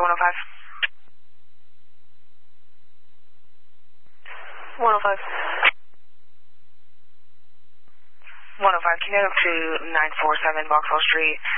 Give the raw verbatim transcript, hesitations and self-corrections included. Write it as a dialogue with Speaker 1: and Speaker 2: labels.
Speaker 1: one oh five. one oh five. one oh five, can you go up to nine four seven Vauxhall Street,